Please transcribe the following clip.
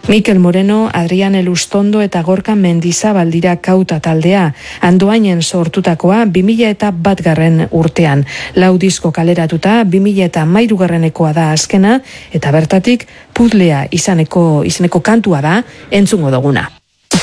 Mikel Moreno, Adrian Elustondo eta Gorka Mendizabal dira Kauta taldea. Andoainen sortutakoa 2001 urtean. 4 disko kaleratuta 2013ekoa da azkena eta bertatik Puzlea izeneko kantua da entzungo duguna.